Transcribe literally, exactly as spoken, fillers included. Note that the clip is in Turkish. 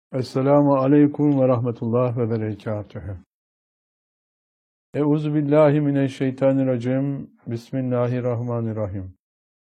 Esselamu aleyküm ve rahmetullah ve berekatühü. Euzu billahi mineşşeytanirracim. Bismillahirrahmanirrahim.